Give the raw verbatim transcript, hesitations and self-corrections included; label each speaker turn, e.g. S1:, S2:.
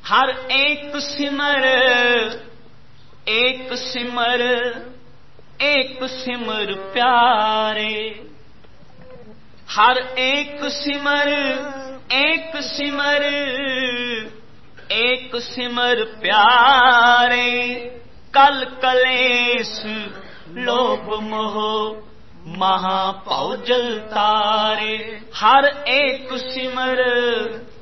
S1: हर एक सिमर एक सिमर एक सिमर प्यारे, हर एक सिमर एक सिमर एक सिमर प्यारे। कल कलेश लोभ मोह महापौ जल तारे, हर एक सिमर